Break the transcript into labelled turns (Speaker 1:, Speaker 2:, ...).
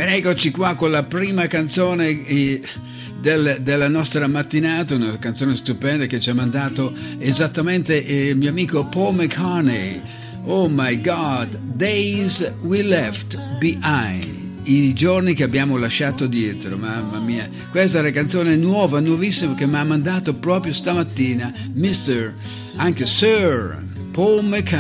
Speaker 1: Bene, eccoci qua con la prima canzone della nostra mattinata, una canzone stupenda che ci ha mandato esattamente il mio amico Paul McCartney. Oh my God, Days We Left Behind. I giorni che abbiamo lasciato dietro, mamma mia. Questa è la canzone nuova, nuovissima, che mi ha mandato proprio stamattina Mr. anche Sir Paul McCartney.